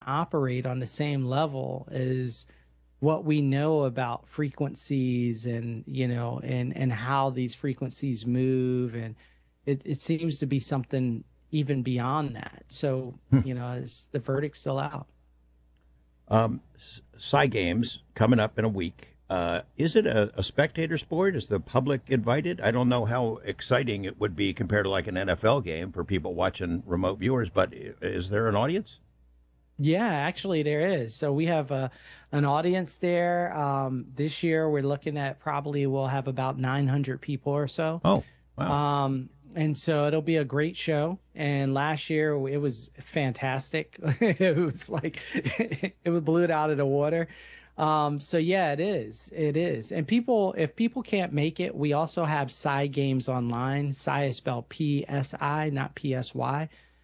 operate on the same level as what we know about frequencies and, and how these frequencies move. And it seems to be something even beyond that. So, is the verdict still out? Psy Games coming up in a week. Is it a spectator sport? Is the public invited? I don't know how exciting it would be compared to like an NFL game for people watching remote viewers, but is there an audience? Yeah, actually there is. So we have an audience there. This year we're looking at probably we'll have about 900 people or so. Oh, wow. And so it'll be a great show. And last year it was fantastic. It was like it blew it out of the water. So yeah, it is. It is. And if people can't make it, we also have Psy Games Online. Psy is spelled PSI, not PSY.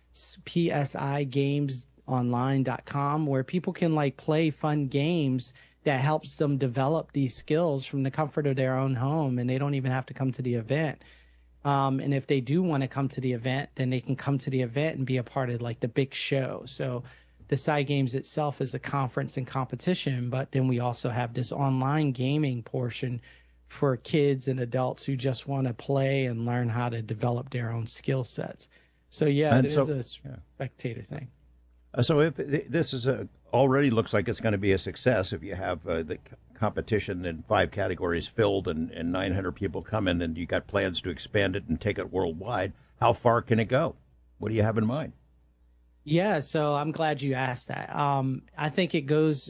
PSI Games Online.com, where people can like play fun games that helps them develop these skills from the comfort of their own home, and they don't even have to come to the event. And if they do want to come to the event, then they can come to the event and be a part of like the big show. So the Psy Games itself is a conference and competition, but then we also have this online gaming portion for kids and adults who just want to play and learn how to develop their own skill sets. So yeah, it is a spectator thing. So if this is already looks like it's going to be a success, if you have the competition in 5 categories filled and 900 people come in, and you got plans to expand it and take it worldwide, how far can it go? What do you have in mind? Yeah, so I'm glad you asked that. I think it goes,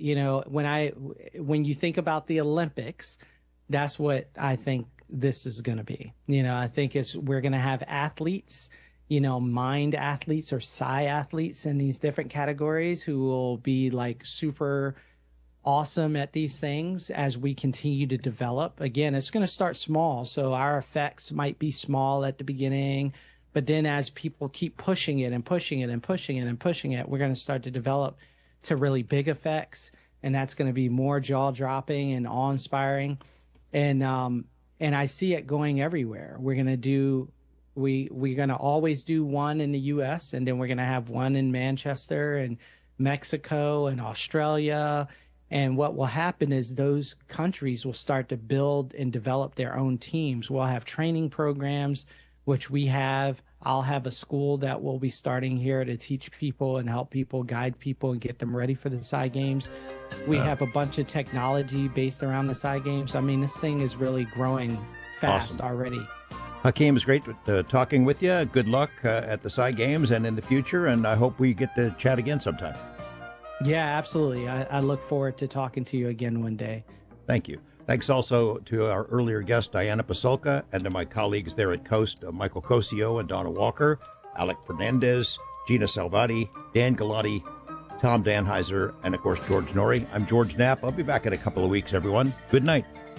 when you think about the Olympics, that's what I think this is going to be. I think we're going to have athletes, mind athletes or Psy athletes in these different categories who will be like super awesome at these things as we continue to develop. Again, it's going to start small. So our effects might be small at the beginning, but then as people keep pushing it and pushing it and pushing it and pushing it, we're going to start to develop to really big effects. And that's going to be more jaw dropping and awe inspiring. And I see it going everywhere. We're going to always do one in the US, and then we're going to have one in Manchester and Mexico and Australia. And what will happen is those countries will start to build and develop their own teams. We'll have training programs, which we have. I'll have a school that will be starting here to teach people and help people, guide people, and get them ready for the Psy Games. We have a bunch of technology based around the Psy Games. I mean, this thing is really growing fast already. Hakeem, it's great talking with you. Good luck at the Psy Games and in the future, and I hope we get to chat again sometime. Yeah, absolutely. I look forward to talking to you again one day. Thank you. Thanks also to our earlier guest, Diana Pasulka, and to my colleagues there at Coast, Michael Cosio and Donna Walker, Alec Fernandez, Gina Salvati, Dan Galati, Tom Danheiser, and of course, George Norrie. I'm George Knapp. I'll be back in a couple of weeks, everyone. Good night.